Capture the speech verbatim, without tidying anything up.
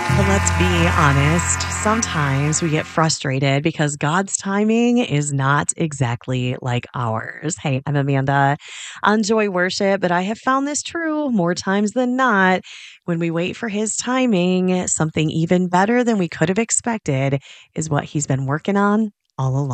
But let's be honest, sometimes we get frustrated because God's timing is not exactly like ours. Hey, I'm Amanda. I enjoy worship, but I have found this true more times than not. When we wait for his timing, something even better than we could have expected is what he's been working on all along.